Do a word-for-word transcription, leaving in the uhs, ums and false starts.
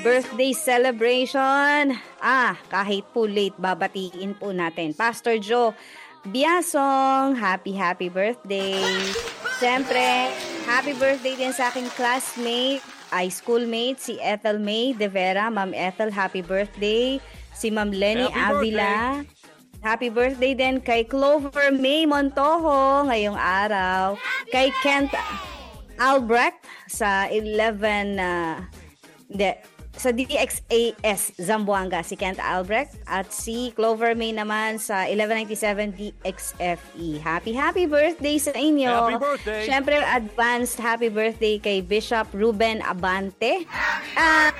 birthday celebration. Ah, kahit po late, babatiin po natin. Pastor Joe Biasong, happy, happy birthday. Siyempre, happy birthday din sa aking classmate, ay schoolmate, si Ethel May De Vera. Ma'am Ethel, happy birthday. Si Ma'am Lenny Happy Avila. Happy birthday din kay Clover May Montojo ngayong araw. Kay Kent Albrecht sa eleven uh, de, sa D X A S Zamboanga, si Kent Albrecht, at si Clover May naman sa eleven ninety-seven D X F E. Happy happy birthday sa inyo. Happy birthday. Siyempre advanced happy birthday kay Bishop Ruben Abante. Uh,